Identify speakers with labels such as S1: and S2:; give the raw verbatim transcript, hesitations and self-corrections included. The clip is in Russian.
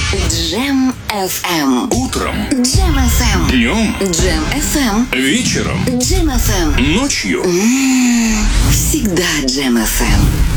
S1: Джем эф эм.
S2: Утром.
S1: Джем эф эм.
S2: Днем.
S1: Джем эф эм.
S2: Вечером.
S1: Джем эф эм.
S2: Ночью.
S1: Всегда Джем эф эм.